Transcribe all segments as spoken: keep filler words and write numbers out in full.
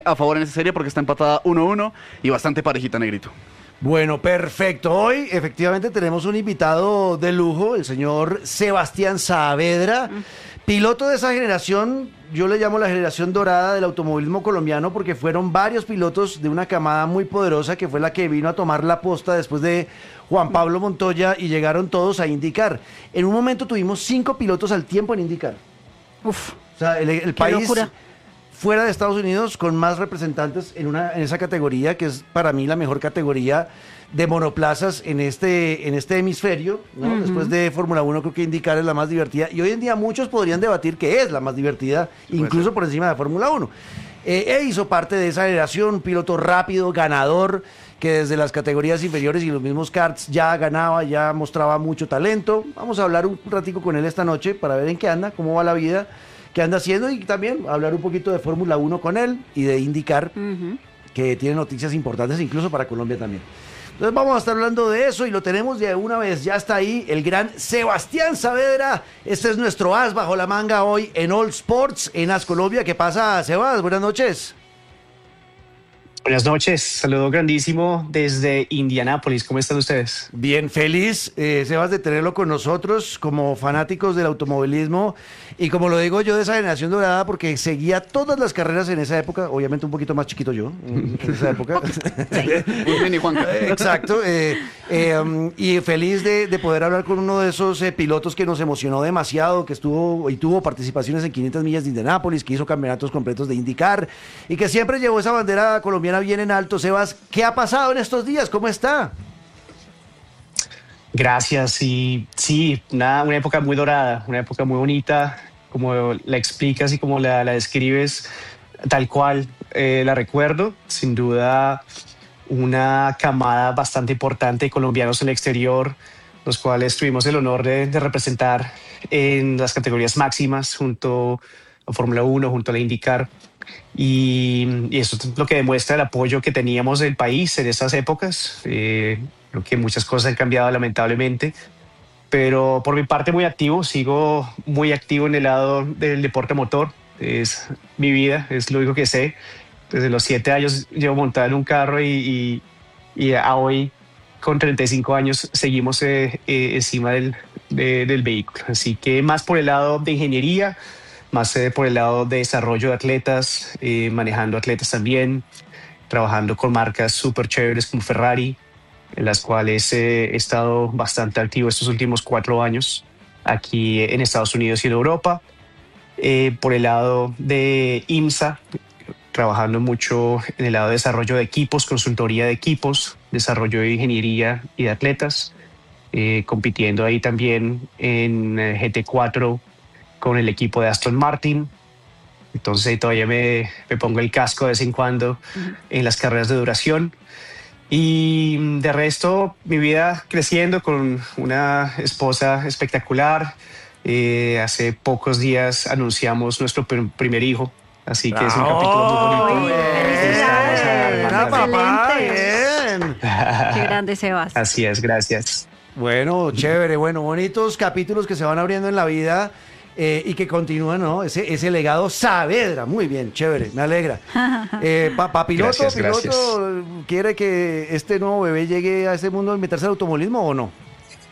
a favor en esa serie porque está empatada uno uno y bastante parejita, Negrito. Bueno, perfecto. Hoy efectivamente tenemos un invitado de lujo, el señor Sebastián Saavedra, piloto de esa generación. Yo le llamo la generación dorada del automovilismo colombiano porque fueron varios pilotos de una camada muy poderosa que fue la que vino a tomar la posta después de Juan Pablo Montoya y llegaron todos a IndyCar. En un momento tuvimos cinco pilotos al tiempo en IndyCar. Uf, O sea, el, el qué país locura. fuera de Estados Unidos con más representantes en, una, en esa categoría, que es para mí la mejor categoría de monoplazas en este, en este hemisferio, ¿no? Uh-huh. Después de Fórmula uno creo que IndyCar es la más divertida y hoy en día muchos podrían debatir que es la más divertida, incluso por encima de Fórmula uno. Eh, e hizo parte de esa generación, un piloto rápido, ganador, que desde las categorías inferiores y los mismos karts ya ganaba, ya mostraba mucho talento. Vamos a hablar un ratico con él esta noche para ver en qué anda, cómo va la vida, qué anda haciendo y también hablar un poquito de Fórmula uno con él y de IndyCar, uh-huh. que tiene noticias importantes incluso para Colombia también. Entonces vamos a estar hablando de eso y lo tenemos de una vez. Ya está ahí el gran Sebastián Saavedra. Este es nuestro as bajo la manga hoy en All Sports en As Colombia. ¿Qué pasa, Sebas? Buenas noches. Buenas noches, saludo grandísimo desde Indianápolis. ¿Cómo están ustedes? Bien, feliz, eh, Sebas, de tenerlo con nosotros como fanáticos del automovilismo y como lo digo yo de esa generación dorada porque seguía todas las carreras en esa época, obviamente un poquito más chiquito yo en esa época. Bien, y Juanca. Exacto, eh, eh, um, y feliz de, de poder hablar con uno de esos eh, pilotos que nos emocionó demasiado, que estuvo y tuvo participaciones en quinientas millas de Indianápolis, que hizo campeonatos completos de IndyCar y que siempre llevó esa bandera colombiana bien en alto. Sebas, ¿qué ha pasado en estos días? ¿Cómo está? Gracias, y sí, una, una época muy dorada, una época muy bonita, como la explicas y como la, la describes, tal cual eh, la recuerdo. Sin duda, una camada bastante importante de colombianos en el exterior, los cuales tuvimos el honor de, de representar en las categorías máximas junto a Fórmula uno, junto a la IndyCar. Y, y eso es lo que demuestra el apoyo que teníamos del país en esas épocas. Eh, creo que muchas cosas han cambiado lamentablemente, pero por mi parte muy activo, sigo muy activo en el lado del deporte motor. Es mi vida, es lo único que sé. Desde los siete años llevo montado en un carro y, y, y a hoy con treinta y cinco años seguimos eh, eh, encima del, de, del vehículo. Así que más por el lado de ingeniería, más eh, por el lado de desarrollo de atletas, eh, manejando atletas también, trabajando con marcas súper chéveres como Ferrari, en las cuales eh, he estado bastante activo estos últimos cuatro años aquí en Estados Unidos y en Europa. Eh, por el lado de IMSA, trabajando mucho en el lado de desarrollo de equipos, consultoría de equipos, desarrollo de ingeniería y de atletas, eh, compitiendo ahí también en eh, G T cuatro con el equipo de Aston Martin. Entonces todavía me, me pongo el casco de vez en cuando uh-huh. en las carreras de duración. Y de resto, mi vida creciendo con una esposa espectacular. Eh, hace pocos días anunciamos nuestro pr- primer hijo, así que es un capítulo muy bonito. ¡Felicidades! Papá, bien. Qué grande, Sebas. Así es, gracias. Bueno, chévere, bueno, bonitos capítulos que se van abriendo en la vida. Eh, y que continúa, ¿no? Ese, ese legado Saavedra, muy bien, chévere, me alegra. Eh, Papá piloto, Gracias, piloto, gracias. ¿quiere que este nuevo bebé llegue a este mundo y meterse al automovilismo o no?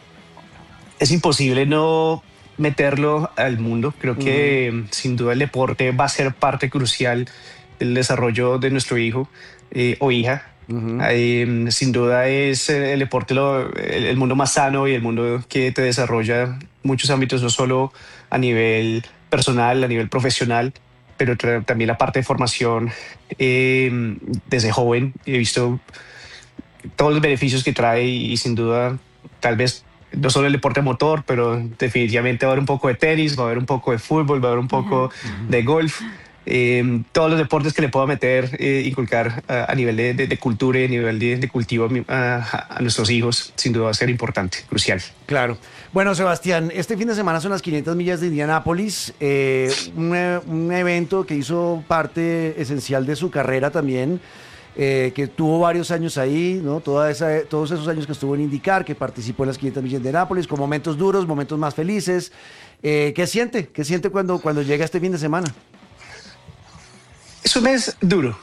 Es imposible no meterlo al mundo. Creo que uh-huh. sin duda el deporte va a ser parte crucial del desarrollo de nuestro hijo eh, o hija. Uh-huh. Eh, sin duda es el deporte lo, el, el mundo más sano y el mundo que te desarrolla muchos ámbitos, no solo a nivel personal, a nivel profesional, pero tra- también la parte de formación. Eh, desde joven he visto todos los beneficios que trae y, y sin duda tal vez no solo el deporte motor, pero definitivamente va a haber un poco de tenis, va a haber un poco de fútbol, va a haber un poco uh-huh. de golf. Eh, todos los deportes que le pueda meter, eh, inculcar uh, a nivel de, de, de cultura y a nivel de, de cultivo uh, a, a nuestros hijos, sin duda va a ser importante, crucial. Claro. Bueno, Sebastián, este fin de semana son las quinientas millas de Indianápolis, eh, un, un evento que hizo parte esencial de su carrera también, eh, que tuvo varios años ahí, ¿no? Toda esa, todos esos años que estuvo en IndyCar, que participó en las quinientas millas de Indianápolis, con momentos duros, momentos más felices. Eh, ¿Qué siente? ¿Qué siente cuando, cuando llega este fin de semana? Es un mes duro,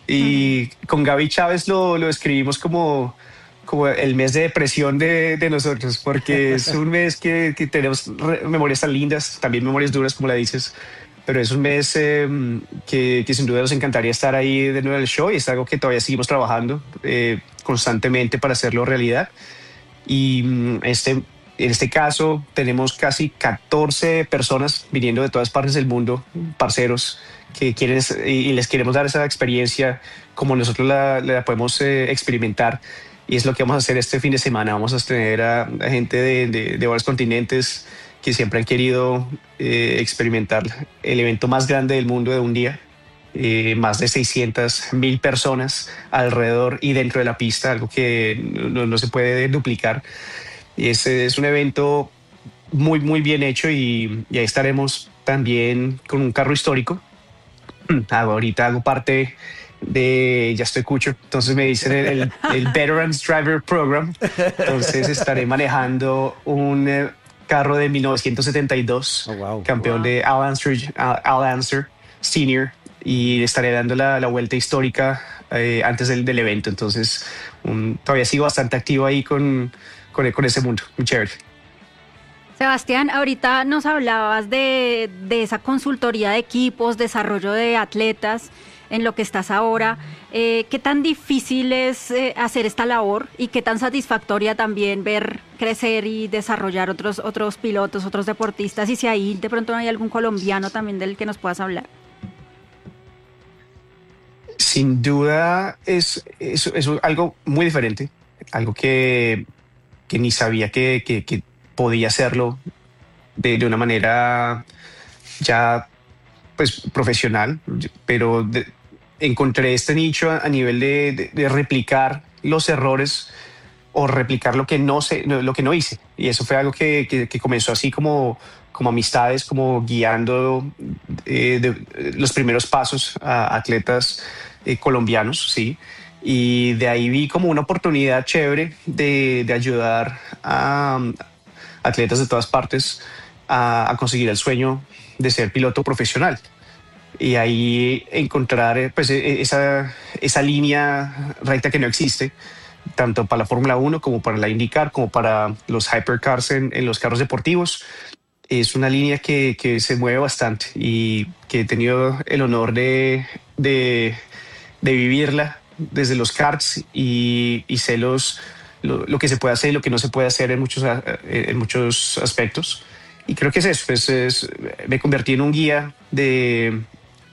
y con Gaby Chávez lo, lo escribimos como, como el mes de depresión de, de nosotros, porque es un mes que, que tenemos re- memorias tan lindas, también memorias duras como la dices, pero es un mes eh, que, que sin duda nos encantaría estar ahí de nuevo en el show y es algo que todavía seguimos trabajando eh, constantemente para hacerlo realidad. Y mm, este, en este caso tenemos casi catorce personas viniendo de todas partes del mundo, parceros, que quieren y, y les queremos dar esa experiencia como nosotros la, la podemos eh, experimentar. Y es lo que vamos a hacer este fin de semana. Vamos a tener a, a gente de, de, de varios continentes que siempre han querido eh, experimentar el evento más grande del mundo de un día. Eh, más de seiscientas mil personas alrededor y dentro de la pista, algo que no, no se puede duplicar. Y es, es un evento muy, muy bien hecho y, y ahí estaremos también con un carro histórico. Ahorita hago parte de, ya estoy cucho, entonces me dicen el, el, el Veterans Driver Program, entonces estaré manejando un eh, carro de mil novecientos setenta y dos, Oh, wow. campeón Wow. de Al Unser, Al, Al Unser Senior, y estaré dando la, la vuelta histórica eh, antes del, del evento, entonces um, todavía sigo bastante activo ahí con, con, con ese mundo, muy chévere. Sebastián, ahorita nos hablabas de, de esa consultoría de equipos, desarrollo de atletas, en lo que estás ahora. Eh, ¿Qué tan difícil es eh, hacer esta labor y qué tan satisfactoria también ver crecer y desarrollar otros, otros pilotos, otros deportistas? Y si ahí de pronto hay algún colombiano también del que nos puedas hablar. Sin duda es, es, es algo muy diferente, algo que, que ni sabía que, que, que podía hacerlo de, de una manera ya pues profesional, pero de, encontré este nicho a, a nivel de, de, de replicar los errores o replicar lo que no sé, lo que no hice. Y eso fue algo que, que, que comenzó así como, como amistades, como guiando eh, de, los primeros pasos a atletas eh, colombianos, sí. Y de ahí vi como una oportunidad chévere de, de ayudar a um, atletas de todas partes a, a conseguir el sueño de ser piloto profesional. Y ahí encontrar pues, esa, esa línea recta que no existe, tanto para la Fórmula uno como para la IndyCar, como para los hypercars en, en los carros deportivos. Es una línea que, que se mueve bastante y que he tenido el honor de, de, de vivirla desde los karts y, y sé los, lo, lo que se puede hacer y lo que no se puede hacer en muchos, en muchos aspectos. Y creo que es eso, es, es, me convertí en un guía de,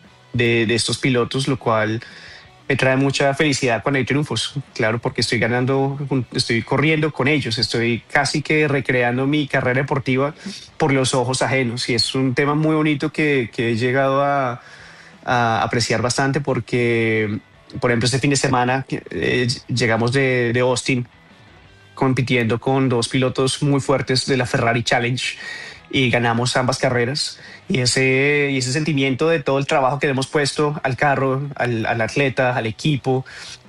de, de estos pilotos, lo cual me trae mucha felicidad cuando hay triunfos. Claro, porque estoy ganando, estoy corriendo con ellos, estoy casi que recreando mi carrera deportiva por los ojos ajenos. Y es un tema muy bonito que, que he llegado a, a apreciar bastante porque, por ejemplo, este fin de semana eh, llegamos de, de Austin compitiendo con dos pilotos muy fuertes de la Ferrari Challenge y ganamos ambas carreras. Y ese, y ese sentimiento de todo el trabajo que le hemos puesto al carro, al, al atleta, al equipo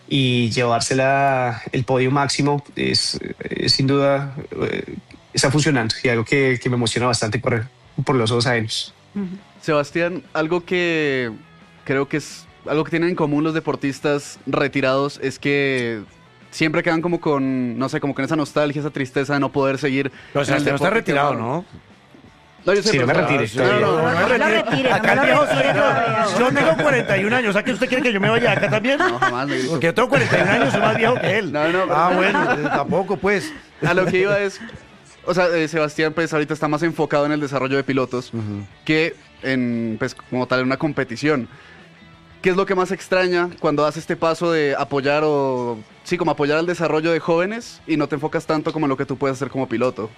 y llevársela el podio máximo es, es sin duda eh, está funcionando y algo que, que me emociona bastante por, por los dos años. Sebastián, algo que creo que es algo que tienen en común los deportistas retirados es que siempre quedan como con, no sé, como con esa nostalgia, esa tristeza de no poder seguir. Pero en el Sebastián no está deporte que retirado, amaron. ¿no? No, yo sé, Sí, no pero- me retire, Ah, todavía. no, no, no, no, no lo retire, Acá no el lo viejo retire soy todavía. yo. Yo tengo cuarenta y un años. ¿O sea que usted quiere que yo me vaya acá también? no, jamás, negrito. Porque yo tengo cuarenta y un años, soy más viejo que él. No, no, pero- Ah, bueno, eh, tampoco, pues. A lo que iba es, o sea, eh, Sebastián pues ahorita está más enfocado en el desarrollo de pilotos que en, pues como tal, en una competición. ¿Qué es lo que más extraña cuando das este paso de apoyar o, sí, como apoyar el desarrollo de jóvenes y no te enfocas tanto como en lo que tú puedes hacer como piloto?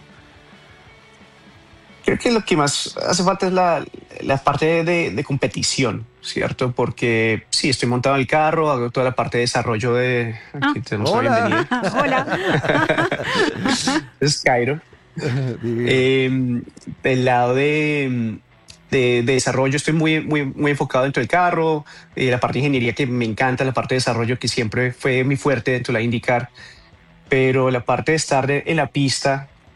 Creo que lo que más hace falta es la, la parte de, de competición, ¿cierto? Porque sí, estoy montado en el carro, hago toda la parte de desarrollo de... Aquí Ah. tenemos Hola. la bienvenida. Hola. Es Cairo. Eh, del lado de, de, de desarrollo estoy muy, muy, muy enfocado dentro del carro, eh, la parte de ingeniería que me encanta, la parte de desarrollo que siempre fue muy fuerte dentro de la IndyCar, pero la parte de estar de- en la pista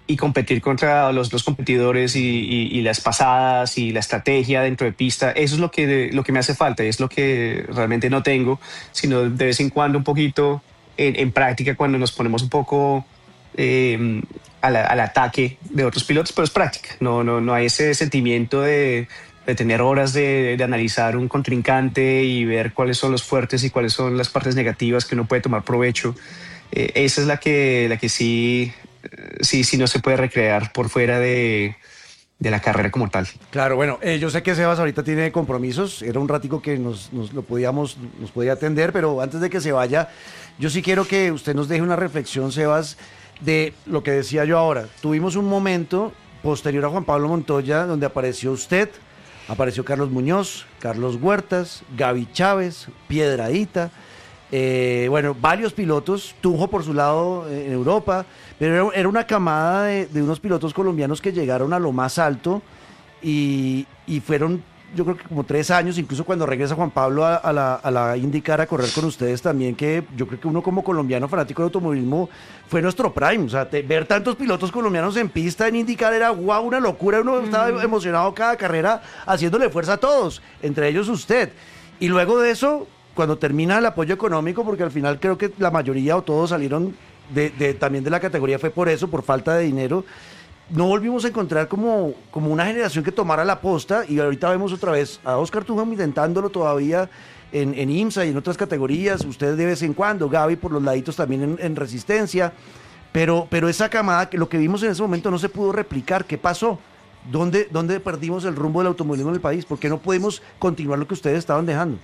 y competir contra los, los competidores y, y, y las pasadas y la estrategia dentro de pista, eso es lo que, lo que me hace falta y es lo que realmente no tengo, sino de vez en cuando un poquito en, en práctica cuando nos ponemos un poco eh, al, al ataque de otros pilotos, pero es práctica, no, no, no hay ese sentimiento de, de tener horas de, de analizar un contrincante y ver cuáles son los fuertes y cuáles son las partes negativas que uno puede tomar provecho. Eh, esa es la que, la que sí... sí, sí no se puede recrear por fuera de, de la carrera como tal. Claro, bueno, eh, yo sé que Sebas ahorita tiene compromisos, era un ratico que nos, nos lo podíamos, nos podía atender, pero antes de que se vaya, yo sí quiero que usted nos deje una reflexión, Sebas, de lo que decía yo ahora. Tuvimos un momento posterior a Juan Pablo Montoya donde apareció usted, apareció Carlos Muñoz, Carlos Huertas, Gaby Chávez, Piedradita, Eh, bueno, varios pilotos, Tunjo por su lado eh, en Europa, pero era, era una camada de, de unos pilotos colombianos que llegaron a lo más alto y, y fueron, yo creo que como tres años, incluso cuando regresa Juan Pablo a, a, la, a la IndyCar a correr con ustedes también, que yo creo que uno como colombiano fanático del automovilismo fue nuestro prime, o sea, te, ver tantos pilotos colombianos en pista en IndyCar era wow, una locura, uno mm. estaba emocionado cada carrera haciéndole fuerza a todos, entre ellos usted, y luego de eso... Cuando termina el apoyo económico, porque al final creo que la mayoría o todos salieron de, de, también de la categoría, fue por eso, por falta de dinero, no volvimos a encontrar como, como una generación que tomara la posta y ahorita vemos otra vez a Oscar Tunham intentándolo todavía en, en IMSA y en otras categorías, ustedes de vez en cuando, Gaby por los laditos también en, en resistencia, pero, pero esa camada, que lo que vimos en ese momento no se pudo replicar. ¿Qué pasó? ¿Dónde, dónde perdimos el rumbo del automovilismo en el país? ¿Por qué no pudimos continuar lo que ustedes estaban dejando?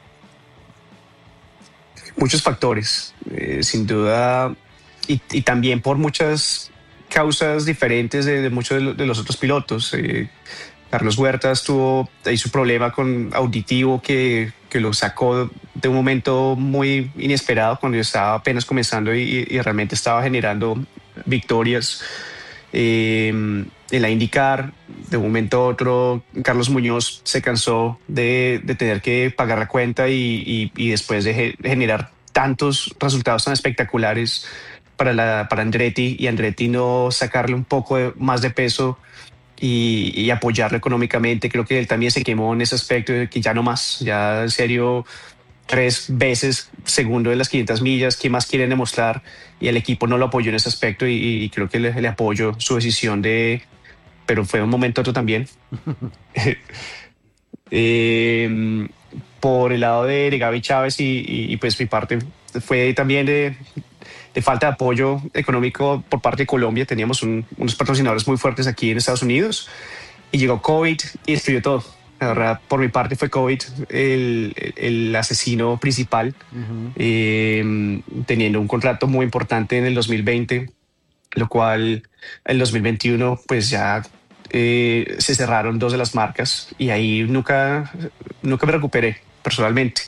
Muchos factores, eh, sin duda, y, y también por muchas causas diferentes de, de muchos de, lo, de los otros pilotos. Eh, Carlos Huertas tuvo ahí su problema con auditivo que, que lo sacó de un momento muy inesperado cuando yo estaba apenas comenzando y, y realmente estaba generando victorias. Eh, en la IndyCar, de un momento a otro, Carlos Muñoz se cansó de, de tener que pagar la cuenta y, y, y después de, ge- de generar tantos resultados tan espectaculares para, la, para Andretti y Andretti no sacarle un poco de, más de peso y, y apoyarlo económicamente. Creo que él también se quemó en ese aspecto de que ya no más, ya en serio tres veces segundo de las quinientas millas, ¿qué más quieren demostrar? Y el equipo no lo apoyó en ese aspecto y, y creo que le, le apoyo su decisión de, pero fue un momento otro también. eh, por el lado de, de Gaby Chávez y, y, y pues mi parte fue también de, de falta de apoyo económico por parte de Colombia. Teníamos un, unos patrocinadores muy fuertes aquí en Estados Unidos y llegó COVID y destruyó todo. La verdad, por mi parte fue COVID el, el asesino principal, uh-huh. eh, teniendo un contrato muy importante en el dos mil veinte, lo cual en el dos mil veintiuno pues ya eh, se cerraron dos de las marcas y ahí nunca, nunca me recuperé personalmente.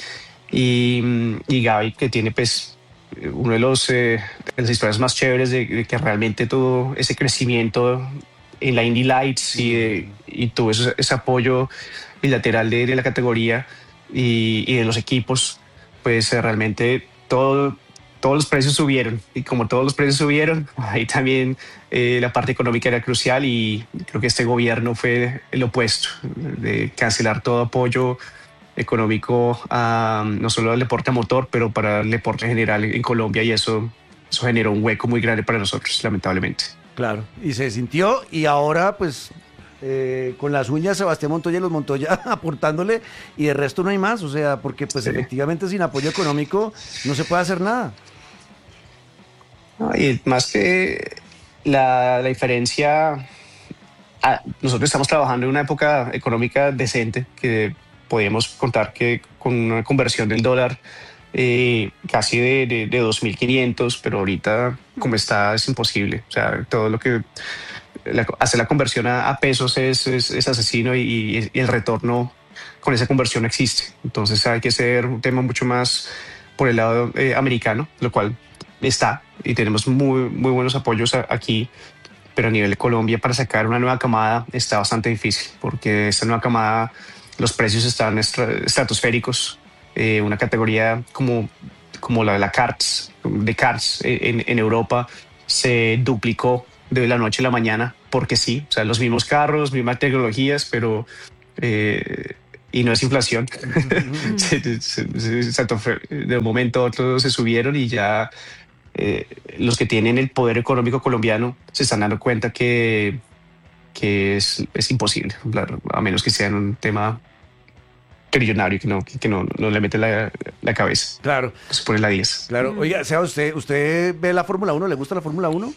Y, y Gaby, que tiene pues uno de los eh, de las historias más chéveres de, de que realmente tuvo ese crecimiento en la Indy Lights y, de, y tuvo ese, ese apoyo bilateral de, de la categoría y, y de los equipos, pues eh, realmente todo, todos los precios subieron y como todos los precios subieron, ahí también eh, la parte económica era crucial y creo que este gobierno fue el opuesto, de cancelar todo apoyo económico a, no solo al deporte a motor, pero para el deporte en general en Colombia y eso, eso generó un hueco muy grande para nosotros, lamentablemente. Claro, y se sintió y ahora pues eh, con las uñas Sebastián Montoya y los Montoya aportándole y de resto no hay más, o sea, porque pues sí. Efectivamente sin apoyo económico no se puede hacer nada. No, y más que la, la diferencia, ah, nosotros estamos trabajando en una época económica decente que podíamos contar que con una conversión del dólar Eh, casi de, de, de dos mil quinientos, pero ahorita como está es imposible, o sea, todo lo que la, hacer la conversión a, a pesos es, es, es asesino y, y el retorno con esa conversión existe, entonces hay que hacer un tema mucho más por el lado eh, americano, lo cual está y tenemos muy, muy buenos apoyos a, aquí, pero a nivel de Colombia para sacar una nueva camada está bastante difícil porque esta nueva camada los precios están estratosféricos. Eh, una categoría como, como la de la karts, de karts en, en Europa se duplicó de la noche a la mañana, porque sí, o sea, los mismos carros, mismas tecnologías, pero eh, y no es inflación. se, se, se, se, de un momento a otro se subieron y ya eh, los que tienen el poder económico colombiano se están dando cuenta que, que es, es imposible, a menos que sea un tema trillonario que no, que, que no, no le mete la, la cabeza. Claro. Se pone la diez. Claro. Oiga, sea usted, ¿usted ve la Fórmula uno? ¿Le gusta la Fórmula uno?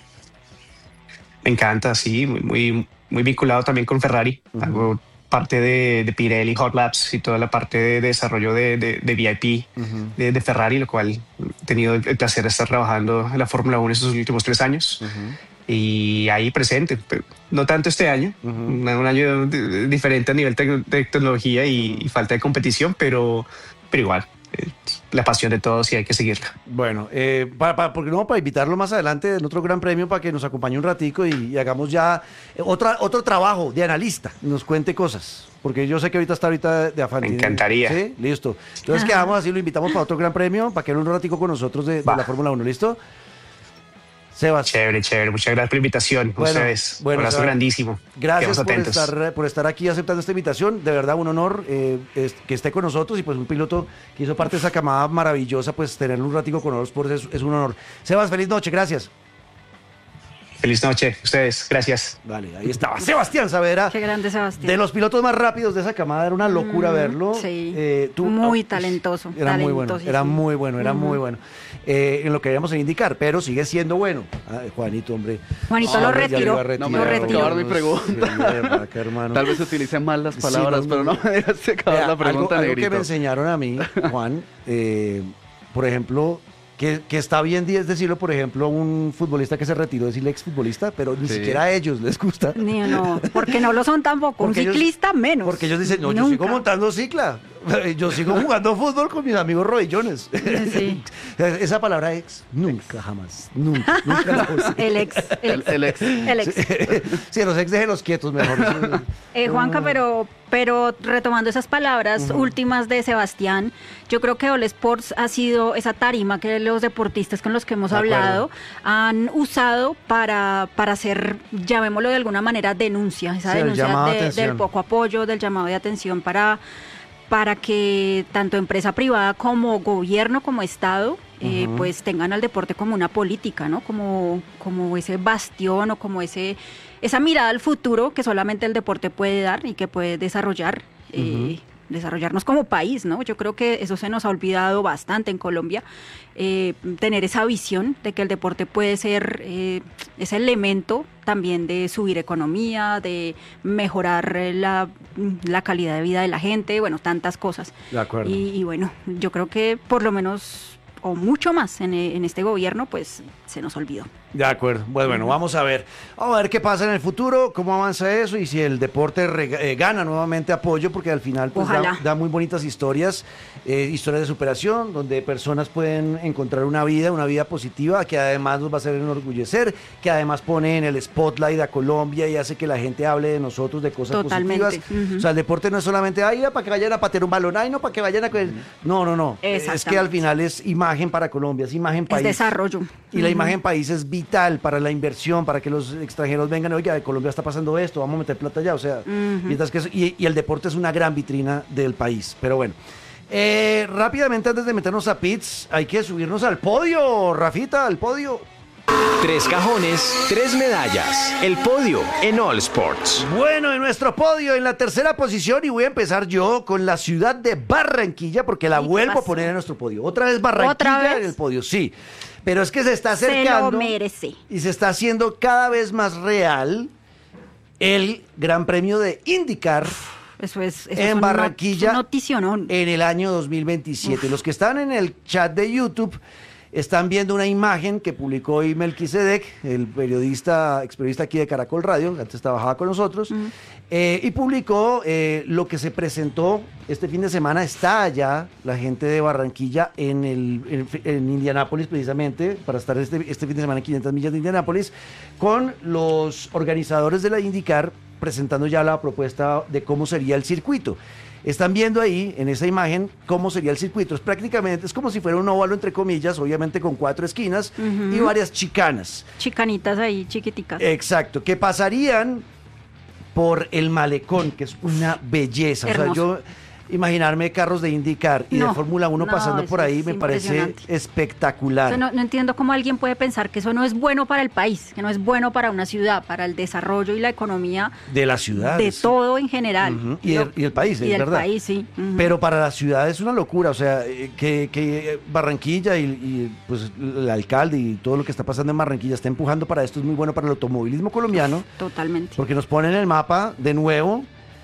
Me encanta, sí, muy, muy, muy vinculado también con Ferrari. Uh-huh. Hago parte de, de Pirelli, Hot Laps y toda la parte de, de desarrollo de, de, de V I P uh-huh. de, de Ferrari, lo cual he tenido el placer de estar trabajando en la Fórmula uno estos últimos tres años. Uh-huh. Y ahí presente, no tanto este año, uh-huh. un, un año diferente a nivel de tecnología y, y falta de competición, pero, pero igual. La pasión de todos y hay que seguirla. Bueno, eh, para, para, porque no, para invitarlo más adelante en otro gran premio para que nos acompañe un ratico y, y hagamos ya otra, otro trabajo de analista, nos cuente cosas, porque yo sé que ahorita está ahorita de afán. Me encantaría. Sí, listo. Entonces Ajá. quedamos así, lo invitamos para otro gran premio, para que hable un ratico con nosotros de, de la Fórmula uno, ¿listo? Sebas. Chévere, chévere. Muchas gracias por la invitación. Bueno, ustedes. Bueno, un abrazo Sebas, grandísimo. Gracias por estar, por estar aquí aceptando esta invitación. De verdad, un honor eh, es, que esté con nosotros y pues un piloto que hizo parte de esa camada maravillosa, pues tenerlo un ratico con nosotros es, es un honor. Sebas, feliz noche. Gracias. Feliz noche, ustedes, gracias. Vale, ahí estaba Sebastián Saavedra. Qué grande Sebastián. De los pilotos más rápidos de esa camada, era una locura mm, verlo. Sí, eh, tú, muy oh, talentoso. Era muy bueno, era muy bueno, era uh-huh. muy bueno. Eh, en lo que queríamos indicar, pero sigue siendo bueno. Ay, Juanito, hombre. Juanito ah, lo retiró. No me dejas acabar mi pregunta. Sí, verdad, que, hermano. Tal vez se utilicen mal las palabras, sí, no, pero no me dejas acabar la pregunta, algo, negrito. Algo que me enseñaron a mí, Juan, eh, por ejemplo... Que, que está bien decirlo, por ejemplo, a un futbolista que se retiró, decirle exfutbolista, pero ni sí. siquiera a ellos les gusta. Ni no, porque no lo son tampoco. Porque un ciclista ellos, menos. Porque ellos dicen, no, Nunca. yo sigo montando cicla. Yo sigo jugando fútbol con mis amigos rodillones. Sí. Esa palabra ex, nunca, jamás, nunca, nunca la uso. El ex. El, el ex. El ex. Sí, los ex déjenlos quietos mejor. Eh, Juanca, pero, pero retomando esas palabras uh-huh. últimas de Sebastián, yo creo que All Sports ha sido esa tarima que los deportistas con los que hemos de hablado acuerdo. han usado para, para hacer, llamémoslo de alguna manera, denuncia, esa sí, denuncia de, del poco apoyo, del llamado de atención para... para que tanto empresa privada como gobierno, como Estado, eh, uh-huh. pues tengan al deporte como una política, ¿no? Como, como ese bastión o como ese esa mirada al futuro que solamente el deporte puede dar y que puede desarrollar, uh-huh. eh, desarrollarnos como país, ¿no? Yo creo que eso se nos ha olvidado bastante en Colombia, eh, tener esa visión de que el deporte puede ser eh, ese elemento también de subir economía, de mejorar la, la calidad de vida de la gente, bueno, tantas cosas. De acuerdo. Y, y bueno, yo creo que por lo menos, o mucho más en, en este gobierno, pues se nos olvidó. De acuerdo. Bueno, bueno, vamos a ver. Vamos a ver qué pasa en el futuro, cómo avanza eso y si el deporte rega- eh, gana nuevamente apoyo, porque al final pues da, da muy bonitas historias, eh, historias de superación, donde personas pueden encontrar una vida, una vida positiva, que además nos va a hacer enorgullecer, que además pone en el spotlight a Colombia y hace que la gente hable de nosotros, de cosas Totalmente. positivas. Uh-huh. O sea, el deporte no es solamente, ay, para que vayan a patear un balón, ay, no, para que vayan a... No, no, no. Es que al final es imagen para Colombia, es imagen país. Es desarrollo. Y uh-huh. la imagen país es vital para la inversión, para que los extranjeros vengan, oiga, de Colombia está pasando esto, vamos a meter plata allá, o sea, uh-huh. mientras que eso, y, y el deporte es una gran vitrina del país, pero bueno. Eh, rápidamente, antes de meternos a pits, hay que subirnos al podio, Rafita, al podio. Tres cajones, tres medallas. El podio en All Sports. Bueno, en nuestro podio, en la tercera posición, y voy a empezar yo con la ciudad de Barranquilla, porque la vuelvo a poner en nuestro podio. Otra vez Barranquilla ¿Otra vez? en el podio, sí. Pero es que se está acercando. Se lo merece. Y se está haciendo cada vez más real el Gran Premio de IndyCar. Eso es, eso en es Barranquilla, un noticionón. En el año dos mil veintisiete. Uf. Los que están en el chat de YouTube están viendo una imagen que publicó hoy Melquisedec, el periodista, experiodista aquí de Caracol Radio, antes trabajaba con nosotros, uh-huh. eh, y publicó eh, lo que se presentó este fin de semana. Está allá la gente de Barranquilla en, el, en, en Indianápolis, precisamente, para estar este, este fin de semana en quinientas millas de Indianápolis, con los organizadores de la IndyCar presentando ya la propuesta de cómo sería el circuito. Están viendo ahí, en esa imagen, cómo sería el circuito. Es prácticamente, es como si fuera un óvalo, entre comillas, obviamente con cuatro esquinas uh-huh. y varias chicanas. Chicanitas ahí, chiquiticas. Exacto, que pasarían por el malecón, que es una belleza. Hermoso. O sea, yo imaginarme carros de IndyCar y no, de Fórmula uno no, pasando por ahí me parece espectacular. O sea, no, no entiendo cómo alguien puede pensar que eso no es bueno para el país, que no es bueno para una ciudad, para el desarrollo y la economía de la ciudad, de todo en general. Uh-huh. y, el, y el país, y es el verdad. país, sí. Uh-huh. Pero para la ciudad es una locura, o sea, que, que Barranquilla y, y pues el alcalde y todo lo que está pasando en Barranquilla está empujando para esto, es muy bueno para el automovilismo colombiano. Totalmente. Porque nos pone en el mapa de nuevo.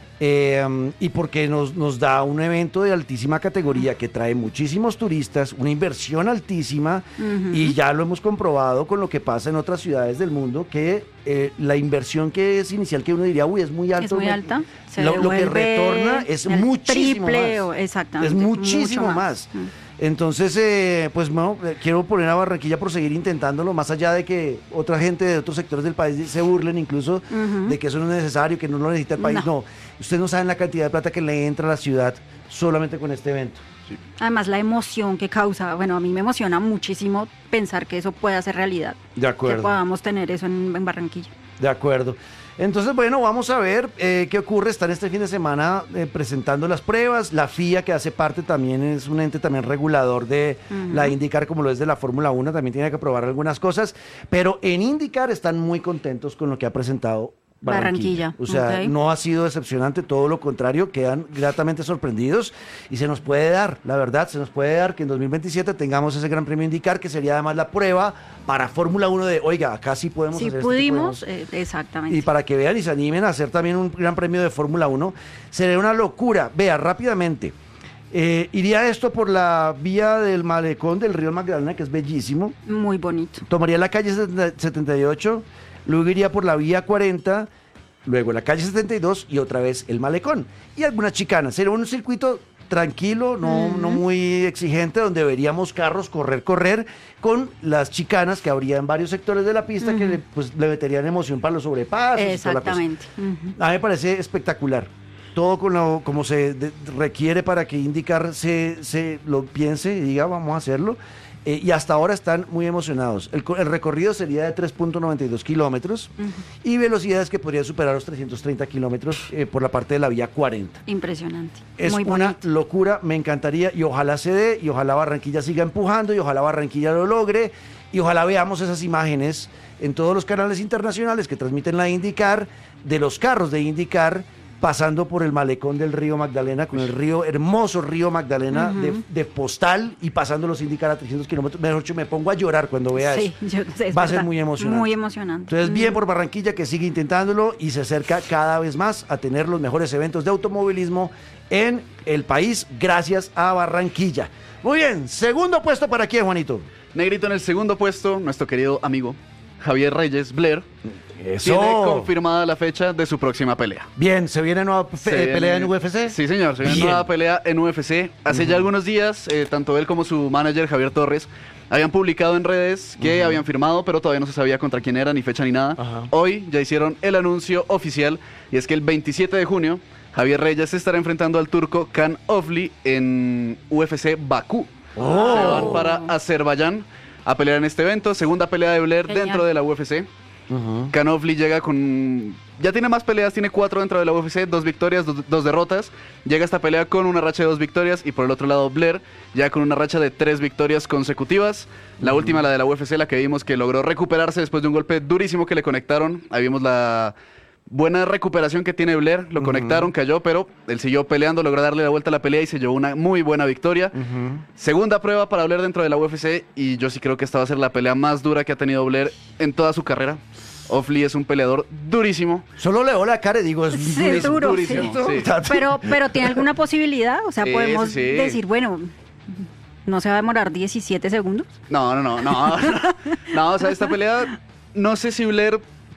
Eh, y porque nos, nos da un evento de altísima categoría que trae muchísimos turistas, una inversión altísima, uh-huh. y ya lo hemos comprobado con lo que pasa en otras ciudades del mundo, que eh, la inversión que es inicial, que uno diría, uy, es muy alto. Es muy me, alta. Se lo, lo que retorna es muchísimo triple, más. Exactamente. Es muchísimo más. más. Uh-huh. Entonces, eh, pues bueno, quiero poner a Barranquilla por seguir intentándolo, más allá de que otra gente de otros sectores del país se burlen incluso uh-huh. de que eso no es necesario, que no lo necesita el país. No. no, ustedes no saben la cantidad de plata que le entra a la ciudad solamente con este evento. Sí. Además, la emoción que causa, bueno, a mí me emociona muchísimo pensar que eso pueda ser realidad. De acuerdo. Que podamos tener eso en, en Barranquilla. De acuerdo. Entonces, bueno, vamos a ver eh, qué ocurre. Están este fin de semana eh, presentando las pruebas. La F I A, que hace parte también, es un ente también regulador de uh-huh. la IndyCar, como lo es de la Fórmula uno, también tiene que aprobar algunas cosas. Pero en IndyCar están muy contentos con lo que ha presentado Barranquilla. Barranquilla. O sea, okay. no ha sido decepcionante, todo lo contrario, quedan gratamente sorprendidos y se nos puede dar, la verdad, se nos puede dar que en dos mil veintisiete tengamos ese Gran Premio IndyCar, que sería además la prueba para Fórmula uno de, oiga, acá sí podemos sí hacer pudimos, este eh, exactamente. Y para que vean y se animen a hacer también un Gran Premio de Fórmula uno, sería una locura. Vea, rápidamente, eh, iría esto por la vía del malecón del río Magdalena, que es bellísimo. Muy bonito. Tomaría la calle setenta y ocho, luego iría por la vía cuarenta, luego la calle setenta y dos y otra vez el malecón. Y algunas chicanas. Sería un circuito tranquilo, no, uh-huh. no muy exigente, donde veríamos carros correr, correr, con las chicanas que habría en varios sectores de la pista uh-huh. que le, pues, le meterían emoción para los sobrepasos. Exactamente. Uh-huh. A mí me parece espectacular. Todo con lo, como se de, requiere para que IndyCar se, se lo piense y diga, vamos a hacerlo. Eh, y hasta ahora están muy emocionados. El, el recorrido sería de tres punto noventa y dos kilómetros uh-huh. y velocidades que podrían superar los trescientos treinta kilómetros eh, por la parte de la vía cuarenta. Impresionante. Es muy una bonito. locura, me encantaría y ojalá se dé y ojalá Barranquilla siga empujando y ojalá Barranquilla lo logre y ojalá veamos esas imágenes en todos los canales internacionales que transmiten la IndyCar, de los carros de IndyCar pasando por el malecón del río Magdalena, con el río, hermoso río Magdalena, uh-huh. de, de postal, y pasando los IndyCar a trescientos kilómetros. Mejor dicho, me pongo a llorar cuando vea sí, eso. Yo, es Va verdad. a ser muy emocionante. Muy emocionante. Entonces, bien por Barranquilla, que sigue intentándolo y se acerca cada vez más a tener los mejores eventos de automovilismo en el país, gracias a Barranquilla. Muy bien, segundo puesto para quién, Juanito. Negrito, en el segundo puesto, nuestro querido amigo Javier Reyes, Blair. Eso. Tiene confirmada la fecha de su próxima pelea. Bien, ¿se viene nueva fe- Se viene- pelea en U F C? Sí, señor, se viene Bien. nueva pelea en U F C. Hace ya algunos días, eh, tanto él como su manager, Javier Torres, habían publicado en redes que Ujú. habían firmado, pero todavía no se sabía contra quién era, ni fecha ni nada. Ajá. Hoy ya hicieron el anuncio oficial, y es que el veintisiete de junio, Javier Reyes se estará enfrentando al turco Can Ofli en U F C Bakú. Oh. Se van para Azerbaiyán a pelear en este evento. Segunda pelea de Blair Genial. dentro de la U F C. Ujú. Can Ofli llega con... Ya tiene más peleas, tiene cuatro dentro de la U F C, dos victorias, dos, dos derrotas. Llega esta pelea con una racha de dos victorias, y por el otro lado Blair ya con una racha de tres victorias consecutivas. La última, la de la U F C, la que vimos que logró recuperarse después de un golpe durísimo que le conectaron. Ahí vimos la buena recuperación que tiene Blair, lo Ujú. conectaron, cayó, pero él siguió peleando, logró darle la vuelta a la pelea y se llevó una muy buena victoria. Ujú. Segunda prueba para Blair dentro de la U F C, y yo sí creo que esta va a ser la pelea más dura que ha tenido Blair en toda su carrera. Ofli es un peleador durísimo. Solo le veo la cara y digo, es Sí, durísimo. duro, durísimo, sí. sí. Pero, pero ¿tiene alguna posibilidad? O sea, Sí, podemos sí, sí. decir, bueno, ¿no se va a demorar diecisiete segundos? No, no, no, no. No, o sea, esta pelea, no sé si Blair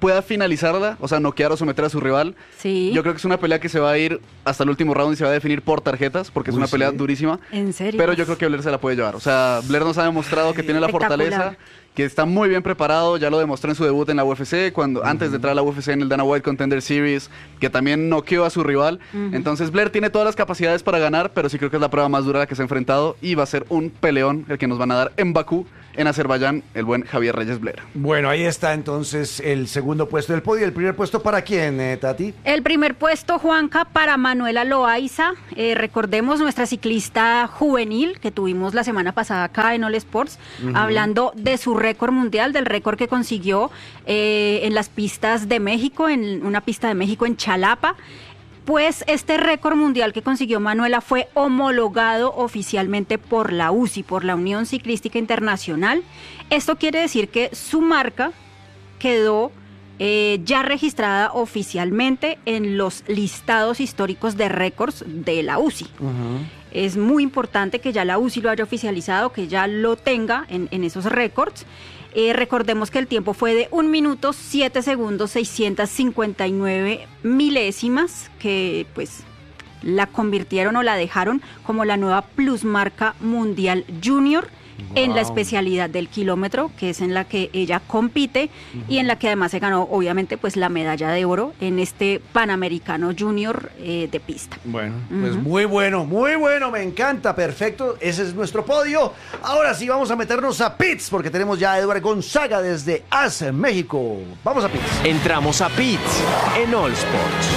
pueda finalizarla, o sea, noquear o someter a su rival. Sí. Yo creo que es una pelea que se va a ir hasta el último round y se va a definir por tarjetas, porque es Uy, una pelea sí. durísima. ¿En serio? Pero yo creo que Blair se la puede llevar. O sea, Blair nos ha demostrado que tiene la Espectacular. fortaleza, que está muy bien preparado, ya lo demostró en su debut en la U F C, cuando uh-huh. antes de entrar a la U F C en el Dana White Contender Series, que también noqueó a su rival. Uh-huh. Entonces Blair tiene todas las capacidades para ganar, pero sí creo que es la prueba más dura a la que se ha enfrentado y va a ser un peleón el que nos van a dar en Bakú, en Azerbaiyán, el buen Javier Reyes Blair. Bueno, ahí está entonces el segundo puesto del podio. ¿El primer puesto para quién, eh, Tati? El primer puesto, Juanca, para Manuela Loaiza. Eh, recordemos nuestra ciclista juvenil que tuvimos la semana pasada acá en All Sports, uh-huh. hablando de su récord mundial, del récord que consiguió eh, en las pistas de México, en una pista de México en Chalapa. Pues este récord mundial que consiguió Manuela fue homologado oficialmente por la U C I, por la Unión Ciclística Internacional. Esto quiere decir que su marca quedó eh, ya registrada oficialmente en los listados históricos de récords de la U C I. Uh-huh. Es muy importante que ya la U C I lo haya oficializado, que ya lo tenga en, en esos récords. Eh, recordemos que el tiempo fue de un minuto, siete segundos, seiscientos cincuenta y nueve milésimas, que pues la convirtieron o la dejaron como la nueva plusmarca mundial junior. Wow. En la especialidad del kilómetro, que es en la que ella compite uh-huh. y en la que además se ganó obviamente pues la medalla de oro en este Panamericano Junior eh, de pista. Bueno, uh-huh. pues muy bueno, muy bueno, me encanta, perfecto, ese es nuestro podio. Ahora sí vamos a meternos a pits porque tenemos ya a Edward Gonzaga desde A S, México. Vamos a pits. Entramos a pits en All Sports.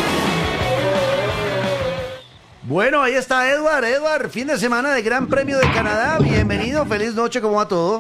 Bueno, ahí está Edward. Edward, fin de semana de Gran Premio de Canadá. Bienvenido, feliz noche, ¿cómo va todo?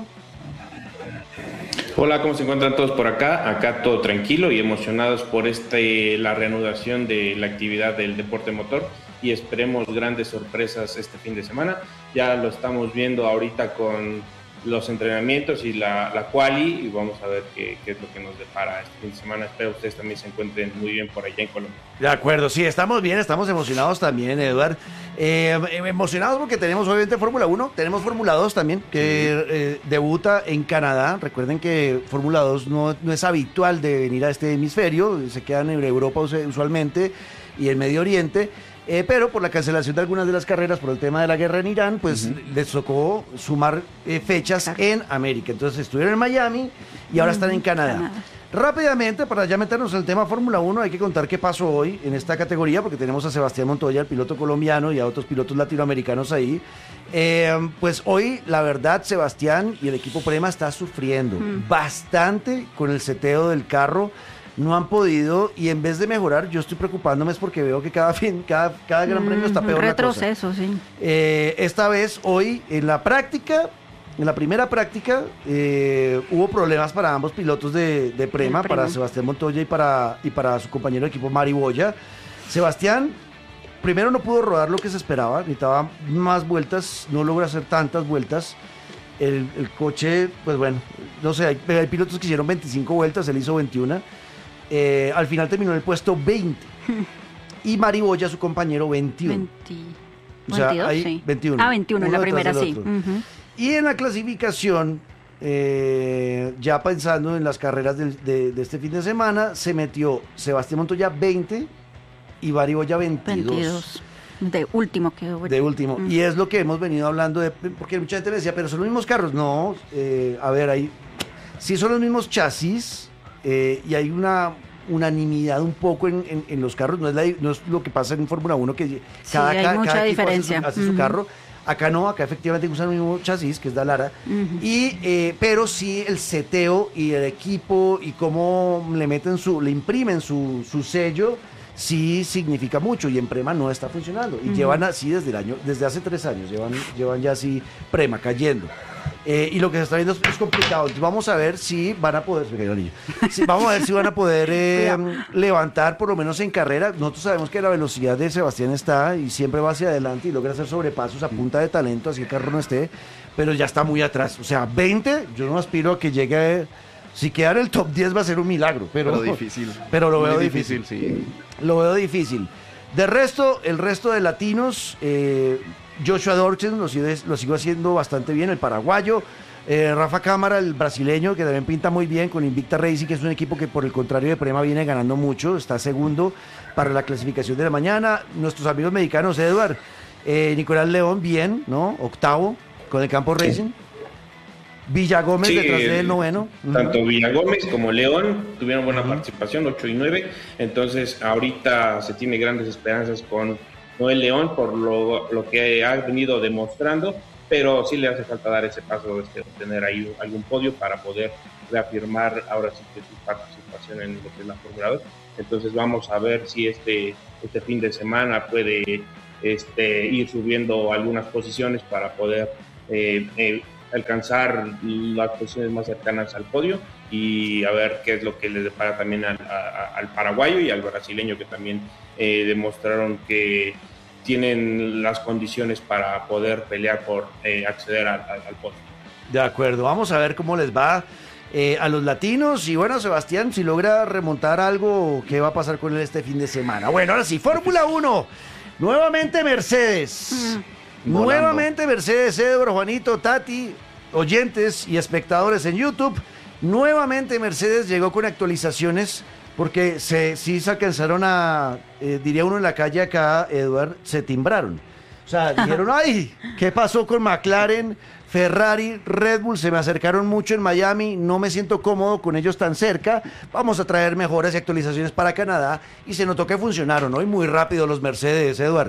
Hola, ¿cómo se encuentran todos por acá? Acá todo tranquilo y emocionados por este la reanudación de la actividad del deporte motor y esperemos grandes sorpresas este fin de semana. Ya lo estamos viendo ahorita con los entrenamientos y la, la quali y vamos a ver qué, qué es lo que nos depara este fin de semana. Espero que ustedes también se encuentren muy bien por allá en Colombia. De acuerdo, sí, estamos bien, estamos emocionados también, Eduard. Eh, emocionados porque tenemos obviamente Fórmula uno, tenemos Fórmula dos también, que sí. eh, debuta en Canadá. Recuerden que Fórmula dos no, no es habitual de venir a este hemisferio, se quedan en Europa usualmente y en Medio Oriente. Eh, pero por la cancelación de algunas de las carreras, por el tema de la guerra en Irán, pues uh-huh. les tocó sumar eh, fechas en América. Entonces estuvieron en Miami y ahora uh-huh. están en Canadá. Canadá. Rápidamente, para ya meternos en el tema Fórmula uno, hay que contar qué pasó hoy en esta categoría, porque tenemos a Sebastián Montoya, el piloto colombiano, y a otros pilotos latinoamericanos ahí. Eh, pues hoy, la verdad, Sebastián y el equipo Prema está sufriendo uh-huh. bastante con el seteo del carro. No han podido, y en vez de mejorar, yo estoy preocupándome es porque veo que cada fin, cada, cada gran premio está peor. Un retroceso, sí. Eh, esta vez, hoy, en la práctica, en la primera práctica, eh, hubo problemas para ambos pilotos de, de Prema, Prema, para Sebastián Montoya y para, y para su compañero de equipo Mari Boya. Sebastián, primero no pudo rodar lo que se esperaba, necesitaba más vueltas, no logra hacer tantas vueltas. El, el coche, pues bueno, no sé, hay, hay pilotos que hicieron veinticinco vueltas, él hizo veintiuna. Eh, al final terminó en el puesto veinte y Mari Boya, su compañero, veintiuno. veinte. O sea, veintidós, hay sí. veintiuno. Ah, veintiuno en la primera, sí. Uh-huh. Y en la clasificación, eh, ya pensando en las carreras de, de, de este fin de semana, se metió Sebastián Montoya veinte y Mari Boya veintidós. veintidós. De último quedó. De último. Mm. Y es lo que hemos venido hablando, de, porque mucha gente me decía, pero son los mismos carros. No, eh, a ver, ahí sí son los mismos chasis. Eh, y hay una unanimidad un poco en, en, en los carros, no es, la, no es lo que pasa en Fórmula uno, que cada, sí, hay cada, mucha cada diferencia. Hace, su, hace uh-huh. su carro. Acá no, acá efectivamente usan el mismo chasis, que es Dallara, uh-huh. y, eh, pero sí el seteo y el equipo y cómo le meten su, le imprimen su, su sello, sí significa mucho, y en Prema no está funcionando, y uh-huh. llevan así desde el año, desde hace tres años, llevan, llevan ya así Prema cayendo. Eh, y lo que se está viendo es, es complicado. Entonces vamos a ver si van a poder, sí, vamos a ver si van a poder eh, levantar por lo menos en carrera. Nosotros sabemos que la velocidad de Sebastián está y siempre va hacia adelante y logra hacer sobrepasos a punta de talento, así el carro no esté, pero ya está muy atrás. O sea, veinte, yo no aspiro a que llegue. Si queda en el top diez va a ser un milagro, pero, pero difícil. Pero lo muy veo difícil, difícil. Sí. Lo veo difícil. De resto, el resto de latinos, eh, Joshua Dorchen lo sigue, lo sigue haciendo bastante bien, el paraguayo. Eh, Rafa Cámara, el brasileño, que también pinta muy bien con Invicta Racing, que es un equipo que por el contrario de Prema viene ganando mucho, está segundo para la clasificación de la mañana. Nuestros amigos mexicanos, Edward, eh, Nicolás León, bien, ¿no? Octavo con el Campo Racing. Villa Gómez Sí, detrás del noveno. Tanto Villa Gómez como León tuvieron buena uh-huh. participación, ocho y nueve. Entonces, ahorita se tiene grandes esperanzas con Noel León por lo, lo que ha venido demostrando, pero sí le hace falta dar ese paso, este, obtener ahí algún podio para poder reafirmar ahora sí que su participación en lo que es la Fórmula dos. Entonces, vamos a ver si este, este fin de semana puede este, ir subiendo algunas posiciones para poder eh, eh, alcanzar las posiciones más cercanas al podio y a ver qué es lo que le depara también al, a, al paraguayo y al brasileño, que también eh, demostraron que tienen las condiciones para poder pelear por eh, acceder al, al, al podio. De acuerdo, vamos a ver cómo les va eh, a los latinos y bueno, Sebastián, si logra remontar algo, ¿qué va a pasar con él este fin de semana? Bueno, ahora sí, Fórmula uno, nuevamente Mercedes. Volando. Nuevamente Mercedes, Edward, Juanito, Tati, oyentes y espectadores en YouTube. Nuevamente Mercedes llegó con actualizaciones porque se, sí se alcanzaron a, eh, diría uno en la calle acá, Edward, se timbraron. O sea, dijeron, ay, ¿qué pasó con McLaren, Ferrari, Red Bull? Se me acercaron mucho en Miami, no me siento cómodo con ellos tan cerca. Vamos a traer mejoras y actualizaciones para Canadá. Y se notó que funcionaron hoy muy rápido los Mercedes, Edward.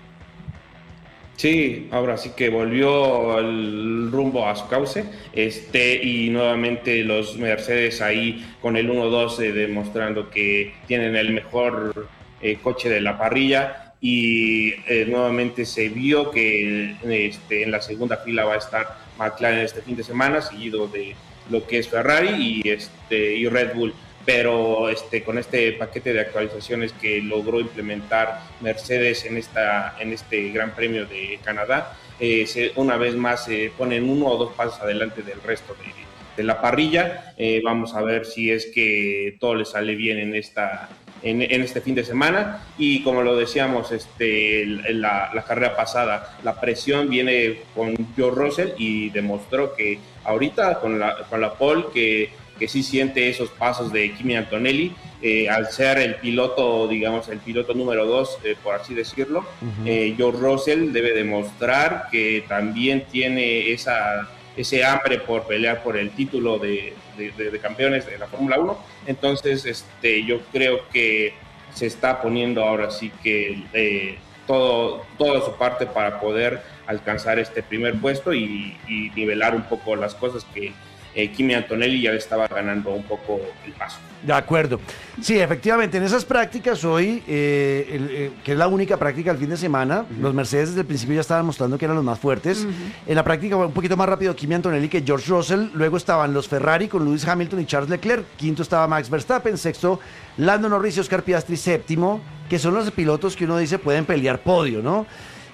Sí, ahora sí que volvió el rumbo a su cauce, este, y nuevamente los Mercedes ahí con el uno dos eh, demostrando que tienen el mejor eh, coche de la parrilla, y eh, nuevamente se vio que este, en la segunda fila va a estar McLaren este fin de semana, seguido de lo que es Ferrari y, este, y Red Bull. Pero este, con este paquete de actualizaciones que logró implementar Mercedes en, esta, en este Gran Premio de Canadá, eh, se, una vez más se eh, ponen uno o dos pasos adelante del resto de, de la parrilla. Eh, vamos a ver si es que todo le sale bien en, esta, en, en este fin de semana. Y como lo decíamos este, en la, la carrera pasada, la presión viene con George Russell y demostró que ahorita con la, con la pole que que sí siente esos pasos de Kimi Antonelli, eh, al ser el piloto, digamos, el piloto número dos, eh, por así decirlo. Uh-huh. eh, George Russell debe demostrar que también tiene esa, ese hambre por pelear por el título de, de, de, de campeones de la Fórmula uno. Entonces, este, yo creo que se está poniendo ahora sí que eh, todo, toda su parte para poder alcanzar este primer puesto y, y nivelar un poco las cosas que Eh, Kimi Antonelli ya le estaba ganando un poco el paso. De acuerdo. Sí, efectivamente, en esas prácticas hoy, eh, el, eh, que es la única práctica del fin de semana, uh-huh. los Mercedes desde el principio ya estaban mostrando que eran los más fuertes. Uh-huh. En la práctica fue un poquito más rápido Kimi Antonelli que George Russell. Luego estaban los Ferrari con Lewis Hamilton y Charles Leclerc. Quinto estaba Max Verstappen. Sexto, Lando Norris y Oscar Piastri. Séptimo, que son los pilotos que uno dice pueden pelear podio, ¿no?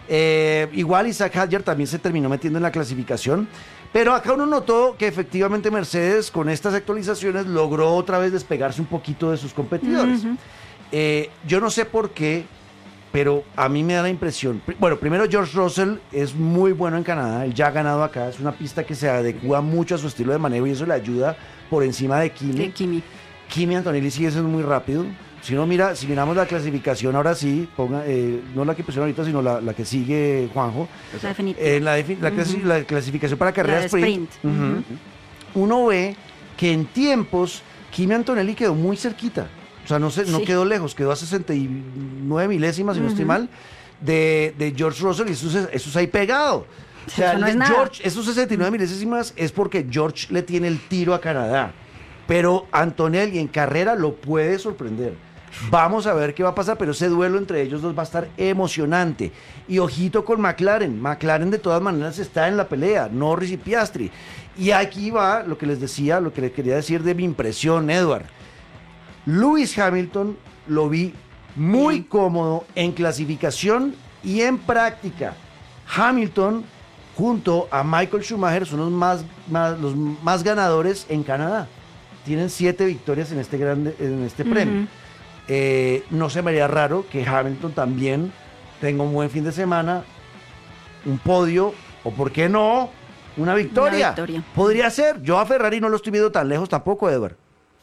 Eh, igual Isaac Hadjar también se terminó metiendo en la clasificación. Pero acá uno notó que efectivamente Mercedes con estas actualizaciones logró otra vez despegarse un poquito de sus competidores. Uh-huh. Eh, yo no sé por qué, pero a mí me da la impresión. Bueno, primero George Russell es muy bueno en Canadá, él ya ha ganado acá, es una pista que se adecua mucho a su estilo de manejo y eso le ayuda por encima de Kimi. De Kimi. Kimi Antonelli sigue siendo muy rápido. Si no mira, si miramos la clasificación ahora sí, ponga, eh, no la que pusieron ahorita, sino la, la que sigue Juanjo. La definitiva. Eh, la, defi- la, uh-huh. clasi- la clasificación para carrera sprint. sprint. Uh-huh. Uh-huh. Uno ve que en tiempos Kimi Antonelli quedó muy cerquita. O sea, no, se, no sí. quedó lejos, quedó a sesenta y nueve milésimas, si uh-huh. no estoy mal, de, de George Russell y eso, eso es ahí pegado. O sea, eso no es George, esos sesenta y nueve milésimas es porque George le tiene el tiro a Canadá. Pero Antonelli en carrera lo puede sorprender. Vamos a ver qué va a pasar, pero ese duelo entre ellos dos va a estar emocionante. Y ojito con McLaren. McLaren de todas maneras está en la pelea, Norris y Piastri. Y aquí va lo que les decía, lo que les quería decir de mi impresión, Edward. Lewis Hamilton lo vi muy sí. cómodo en clasificación y en práctica. Hamilton junto a Michael Schumacher son los más, más, los más ganadores en Canadá. Tienen siete victorias en este, grande, en este uh-huh. premio. Eh, no se me haría raro que Hamilton también tenga un buen fin de semana, un podio, o por qué no, Una victoria. Una victoria. Podría ser. Yo a Ferrari no lo estoy viendo tan lejos tampoco, Edward.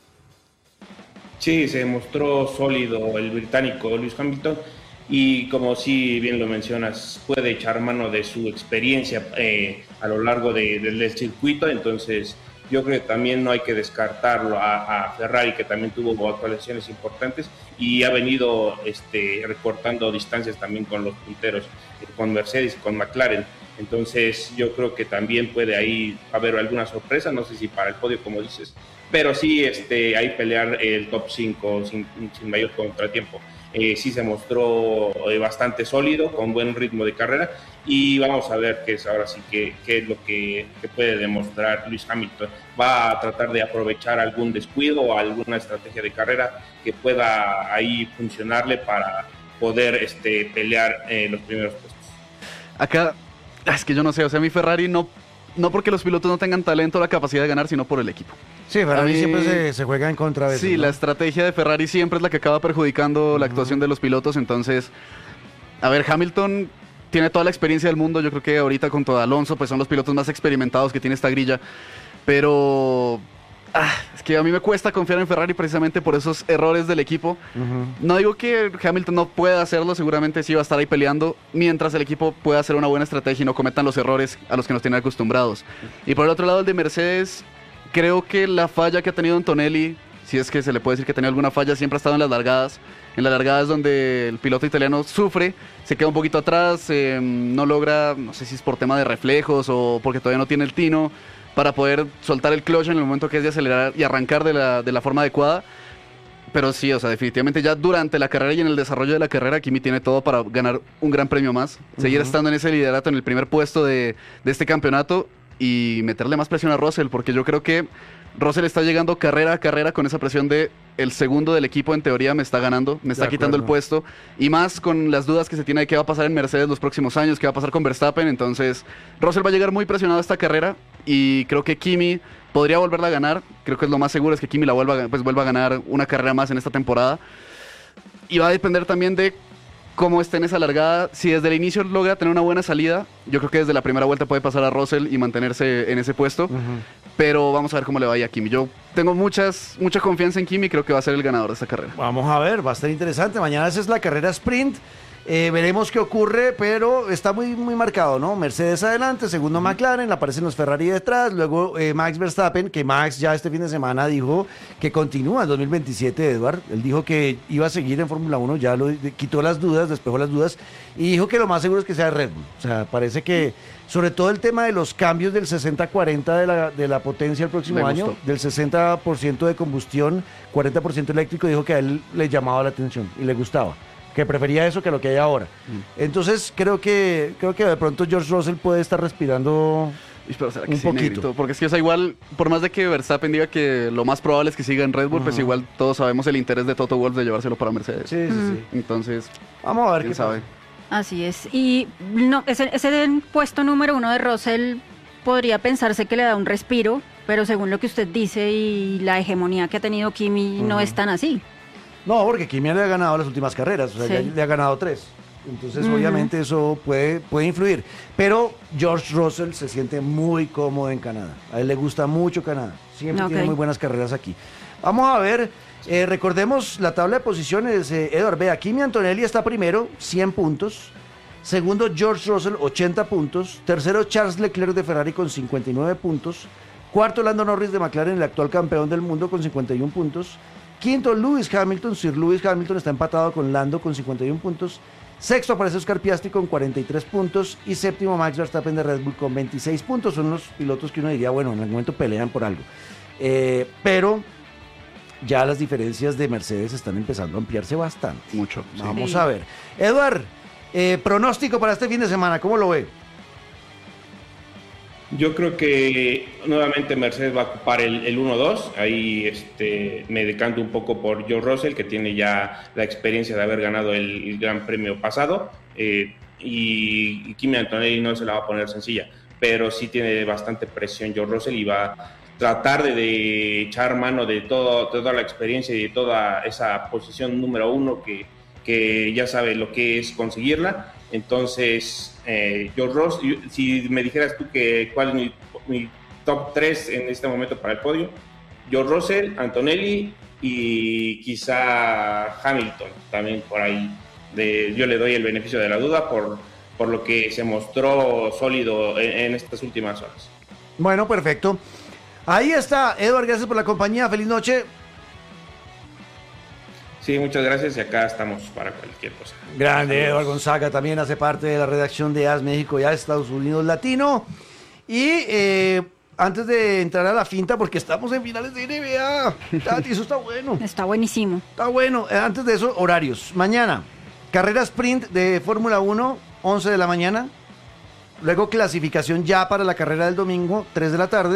Sí, se mostró sólido el británico Lewis Hamilton y como sí bien lo mencionas, puede echar mano de su experiencia eh, a lo largo de, de, del circuito, entonces yo creo que también no hay que descartarlo a, a Ferrari, que también tuvo actualizaciones importantes y ha venido este, recortando distancias también con los punteros, eh, con Mercedes y con McLaren. Entonces yo creo que también puede ahí haber alguna sorpresa, no sé si para el podio como dices, pero sí este, ahí pelear el top cinco sin, sin mayor contratiempo. Eh, sí se mostró eh, bastante sólido, con buen ritmo de carrera y vamos a ver qué es ahora sí que, qué es lo que, que puede demostrar Lewis Hamilton. Va a tratar de aprovechar algún descuido o alguna estrategia de carrera que pueda ahí funcionarle para poder este, pelear eh, los primeros puestos. Acá, es que yo no sé, o sea, mi Ferrari no, no porque los pilotos no tengan talento o la capacidad de ganar, sino por el equipo. Sí, Ferrari mí, siempre se, se juega en contra de eso. Sí, ¿no? La estrategia de Ferrari siempre es la que acaba perjudicando uh-huh. la actuación de los pilotos. Entonces, a ver, Hamilton tiene toda la experiencia del mundo. Yo creo que ahorita con todo Alonso, pues son los pilotos más experimentados que tiene esta grilla. Pero ah, es que a mí me cuesta confiar en Ferrari precisamente por esos errores del equipo. Uh-huh. No digo que Hamilton no pueda hacerlo, seguramente sí va a estar ahí peleando, mientras el equipo pueda hacer una buena estrategia y no cometan los errores a los que nos tienen acostumbrados. Y por el otro lado, el de Mercedes... Creo que la falla que ha tenido Antonelli, si es que se le puede decir que ha tenido alguna falla, siempre ha estado en las largadas. En las largadas donde el piloto italiano sufre, se queda un poquito atrás, eh, no logra, no sé si es por tema de reflejos o porque todavía no tiene el tino para poder soltar el clutch en el momento que es de acelerar y arrancar de la, de la forma adecuada. Pero sí, o sea, definitivamente ya durante la carrera y en el desarrollo de la carrera, Kimi tiene todo para ganar un gran premio más. Seguir uh-huh. estando en ese liderato, en el primer puesto de, de este campeonato. Y meterle más presión a Russell, porque yo creo que Russell está llegando carrera a carrera con esa presión de el segundo del equipo en teoría me está ganando, me está de quitando acuerdo. El puesto, y más con las dudas que se tiene de qué va a pasar en Mercedes los próximos años, qué va a pasar con Verstappen. Entonces Russell va a llegar muy presionado a esta carrera y creo que Kimi podría volverla a ganar. Creo que es lo más seguro es que Kimi la vuelva, pues, vuelva a ganar una carrera más en esta temporada, y va a depender también de cómo está en esa largada. Si desde el inicio logra tener una buena salida, yo creo que desde la primera vuelta puede pasar a Russell y mantenerse en ese puesto. Uh-huh. Pero vamos a ver cómo le vaya a Kimi. Yo tengo muchas, mucha confianza en Kimi y creo que va a ser el ganador de esta carrera. Vamos a ver, va a estar interesante. Mañana esa es la carrera sprint. Eh, veremos qué ocurre, pero está muy, muy marcado, ¿no? Mercedes adelante, segundo McLaren, aparecen los Ferrari detrás, luego eh, Max Verstappen, que Max ya este fin de semana dijo que continúa en dos mil veintisiete, Edward. Él dijo que iba a seguir en Fórmula uno, ya lo quitó las dudas, despejó las dudas, y dijo que lo más seguro es que sea Red Bull. O sea, parece que, sobre todo el tema de los cambios del sesenta cuarenta de la, de la potencia el próximo año, del sesenta por ciento de combustión, cuarenta por ciento eléctrico, dijo que a él le llamaba la atención y le gustaba, que prefería eso que lo que hay ahora. Mm. Entonces creo que creo que de pronto George Russell puede estar respirando pero ¿será que un sí, poquito. Negrito? Porque es que, o sea, igual, por más de que Verstappen diga que lo más probable es que siga en Red Bull, uh-huh. pues igual todos sabemos el interés de Toto Wolff de llevárselo para Mercedes. Sí, sí, mm. sí. Entonces, vamos a ver quién qué sabe. pasa. Así es. Y no, ese, ese puesto número uno de Russell podría pensarse que le da un respiro, pero según lo que usted dice y la hegemonía que ha tenido Kimi, uh-huh. no es tan así. No, porque Kimi le ha ganado las últimas carreras, o sea, sí. ya le ha ganado tres. Entonces, uh-huh. obviamente, eso puede, puede influir. Pero George Russell se siente muy cómodo en Canadá. A él le gusta mucho Canadá. Siempre okay. tiene muy buenas carreras aquí. Vamos a ver, eh, recordemos la tabla de posiciones. Eh, Edward, vea, Kimi Antonelli está primero, cien puntos. Segundo, George Russell, ochenta puntos. Tercero, Charles Leclerc de Ferrari con cincuenta y nueve puntos. Cuarto, Lando Norris de McLaren, el actual campeón del mundo, con cincuenta y uno puntos. Quinto, Lewis Hamilton. Sir Lewis Hamilton está empatado con Lando con cincuenta y uno puntos. Sexto aparece Oscar Piastri con cuarenta y tres puntos. Y séptimo, Max Verstappen de Red Bull con veintiséis puntos. Son los pilotos que uno diría, bueno, en algún momento pelean por algo. Eh, pero ya las diferencias de Mercedes están empezando a ampliarse bastante. Mucho. Sí. Vamos a ver. Eduard, eh, pronóstico para este fin de semana, ¿cómo lo ve? Yo creo que nuevamente Mercedes va a ocupar el, el uno dos. Ahí este, me decanto un poco por George Russell, que tiene ya la experiencia de haber ganado el, el Gran Premio pasado. Eh, y, y Kimi Antonelli no se la va a poner sencilla, pero sí tiene bastante presión George Russell y va a tratar de, de echar mano de todo, toda la experiencia y de toda esa posición número uno que, que ya sabe lo que es conseguirla. Entonces, eh, yo, Ross, yo, si me dijeras tú que cuál es mi, mi top tres en este momento para el podio, George Russell, Antonelli y quizá Hamilton también por ahí. De, yo le doy el beneficio de la duda por, por lo que se mostró sólido en, en estas últimas horas. Bueno, perfecto. Ahí está, Edward, gracias por la compañía, feliz noche. Sí, muchas gracias y acá estamos para cualquier cosa. Grande, Saludos. Edward Gonzaga también hace parte de la redacción de A S México y A S Estados Unidos Latino. Y eh, antes de entrar a la finta, porque estamos en finales de N B A, Tati, eso está bueno. Está buenísimo. Está bueno. Eh, antes de eso, horarios. Mañana, carrera sprint de Fórmula uno, once de la mañana. Luego clasificación ya para la carrera del domingo, tres de la tarde.